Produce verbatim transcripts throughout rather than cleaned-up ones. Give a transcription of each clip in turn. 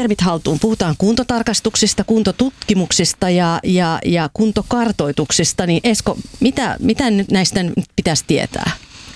termit haltuun. Puhutaan kuntotarkastuksista, kuntotutkimuksista ja, ja, ja kuntokartoituksista. Niin Esko, mitä, mitä näistä nyt pitäisi tietää?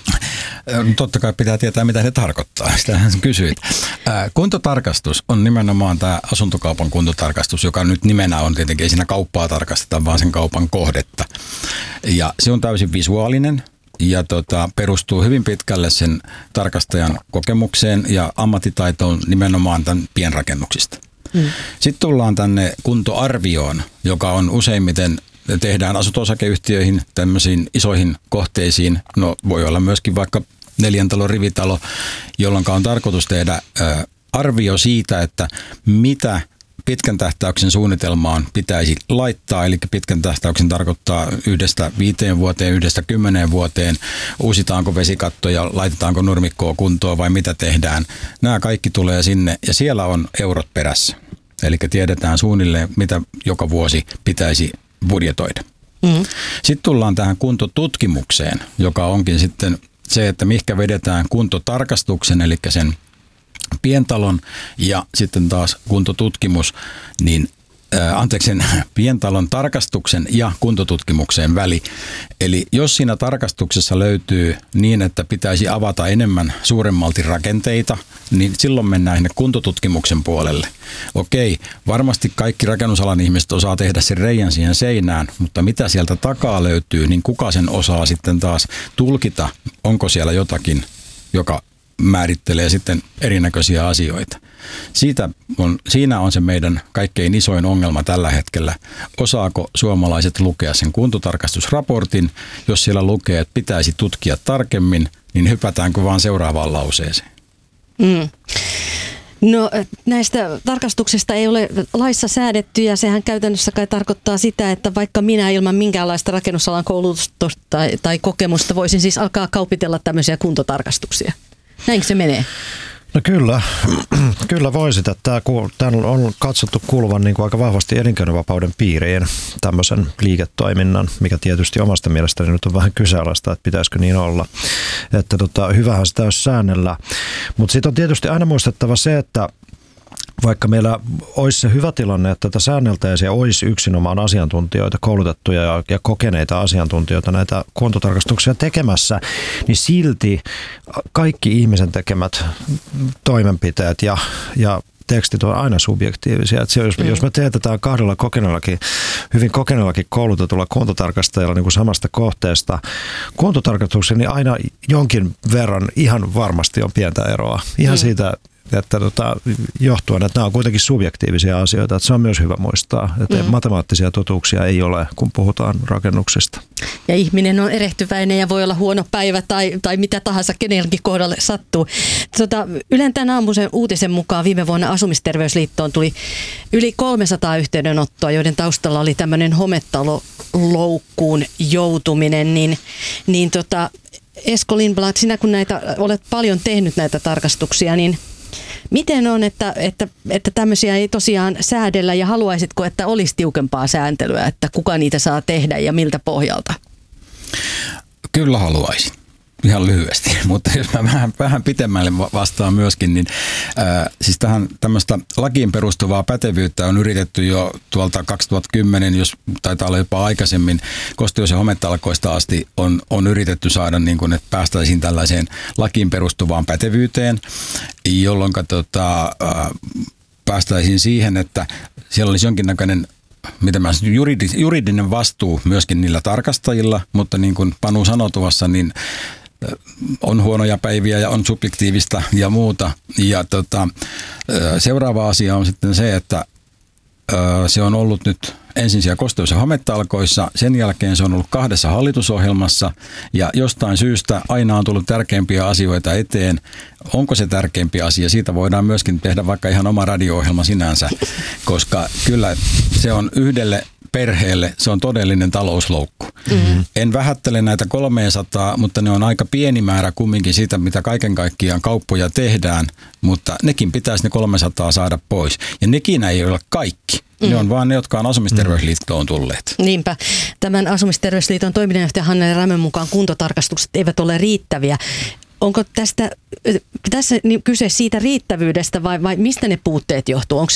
Totta kai pitää tietää, mitä ne tarkoittaa. Sitähän sä kysyit. Kuntotarkastus on nimenomaan tämä asuntokaupan kuntotarkastus, joka nyt nimenä on tietenkin, ei siinä kauppaa tarkasteta, vaan sen kaupan kohdetta. Ja se on täysin visuaalinen ja tota, perustuu hyvin pitkälle sen tarkastajan kokemukseen ja ammattitaitoon nimenomaan tämän pienrakennuksista. Mm. Sitten tullaan tänne kuntoarvioon, joka on useimmiten tehdään asunto-osakeyhtiöihin, tämmöisiin isoihin kohteisiin. No voi olla myöskin vaikka neljän talon rivitalo, jolloin on tarkoitus tehdä ä, arvio siitä, että mitä pitkän tähtäyksen suunnitelmaan pitäisi laittaa. Eli pitkän tähtäyksen tarkoittaa yhdestä viiteen vuoteen, yhdestä kymmeneen vuoteen. Uusitaanko vesikattoja, laitetaanko nurmikkoa kuntoon vai mitä tehdään. Nämä kaikki tulee sinne ja siellä on eurot perässä. Eli tiedetään suunnilleen, mitä joka vuosi pitäisi budjetoida. Mm-hmm. Sitten tullaan tähän kuntotutkimukseen, joka onkin sitten se, että mihinkä vedetään kuntotarkastuksen, eli sen pientalon ja sitten taas kuntotutkimus, niin ää, anteeksi sen pientalon tarkastuksen ja kuntotutkimukseen väli. Eli jos siinä tarkastuksessa löytyy niin, että pitäisi avata enemmän suuremmalti rakenteita, niin silloin mennään sinne kuntotutkimuksen puolelle. Okei, varmasti kaikki rakennusalan ihmiset osaa tehdä sen reijän siihen seinään, mutta mitä sieltä takaa löytyy, niin kuka sen osaa sitten taas tulkita, onko siellä jotakin, joka määrittelee sitten erinäköisiä asioita. Siitä on, siinä on se meidän kaikkein isoin ongelma tällä hetkellä. Osaako suomalaiset lukea sen kuntotarkastusraportin? Jos siellä lukee, että pitäisi tutkia tarkemmin, niin hypätäänkö vaan seuraavaan lauseeseen? Mm. No näistä tarkastuksista ei ole laissa säädetty ja sehän käytännössä kai tarkoittaa sitä, että vaikka minä ilman minkäänlaista rakennusalan koulutusta tai, tai kokemusta voisin siis alkaa kaupitella tämmöisiä kuntotarkastuksia. Näinkö se menee? No kyllä, kyllä voisit. Tämä on katsottu kuuluvan niin kuin aika vahvasti elinkeinovapauden piiriin tämmöisen liiketoiminnan, mikä tietysti omasta mielestäni nyt on vähän kyseenalaista, että pitäisikö niin olla. Että tota, hyvähän sitä olisi säännellä. Mutta sitten on tietysti aina muistettava se, että vaikka meillä olisi se hyvä tilanne, että tätä säänneltäisiin ja olisi yksinomaan asiantuntijoita, koulutettuja ja, ja kokeneita asiantuntijoita näitä kuntotarkastuksia tekemässä, niin silti kaikki ihmisen tekemät toimenpiteet ja, ja tekstit on aina subjektiivisia. Että jos, mm. jos me teetetään kahdella kokeneellakin, hyvin kokeneellakin koulutetulla kuntotarkastajalla niin kuin samasta kohteesta kuntotarkastuksen, niin aina jonkin verran ihan varmasti on pientä eroa. Ihan mm. siitä, että tota, johtuen, että nämä on kuitenkin subjektiivisia asioita, että se on myös hyvä muistaa, että mm-hmm. matemaattisia totuuksia ei ole, kun puhutaan rakennuksesta. Ja ihminen on erehtyväinen ja voi olla huono päivä tai, tai mitä tahansa kenelläkin kohdalle sattuu. Tota, Ylen tämän aamuisen uutisen mukaan viime vuonna Asumisterveysliittoon tuli yli kolmesataa yhteydenottoa, joiden taustalla oli tämmöinen hometaloloukkuun joutuminen, niin, niin tota, Esko Lindblad, sinä kun näitä, olet paljon tehnyt näitä tarkastuksia, niin miten on, että, että, että tämmöisiä ei tosiaan säädellä ja haluaisitko, että olisi tiukempaa sääntelyä, että kuka niitä saa tehdä ja miltä pohjalta? Kyllä haluaisin. Ihan lyhyesti, mutta jos mä vähän, vähän pitemmälle vastaan myöskin, niin ää, siis tähän tämmöistä lakiin perustuvaa pätevyyttä on yritetty jo tuolta kaksituhattakymmenen, jos taitaa olla jopa aikaisemmin, kosteus- ja hometalkoista asti on, on yritetty saada, niin kuin, että päästäisiin tällaiseen lakiin perustuvaan pätevyyteen, jolloin tota, ää, päästäisiin siihen, että siellä olisi jonkinnäköinen mitä mä sanon, juridinen vastuu myöskin niillä tarkastajilla, mutta niin kuin Panu sanoi tuossa, niin on huonoja päiviä ja on subjektiivista ja muuta. Ja tota, seuraava asia on sitten se, että se on ollut nyt ensin siellä kosteus- ja hometalkoissa, sen jälkeen se on ollut kahdessa hallitusohjelmassa ja jostain syystä aina on tullut tärkeimpiä asioita eteen. Onko se tärkeimpi asia? Siitä voidaan myöskin tehdä vaikka ihan oma radio-ohjelma sinänsä, koska kyllä se on yhdelle perheelle, se on todellinen talousloukku. Mm-hmm. En vähättele näitä kolmesataa, mutta ne on aika pieni määrä kumminkin siitä, mitä kaiken kaikkiaan kauppoja tehdään, mutta nekin pitäisi ne kolmesataa saada pois. Ja nekin ei ole kaikki. Ne on vaan ne, jotka on Asumisterveysliittoon tulleet. Niinpä. Tämän Asumisterveysliiton toiminnanjohtaja Hannele Rämön mukaan kuntotarkastukset eivät ole riittäviä. Onko tästä, tässä kyse siitä riittävyydestä vai, vai mistä ne puutteet johtuu? Onko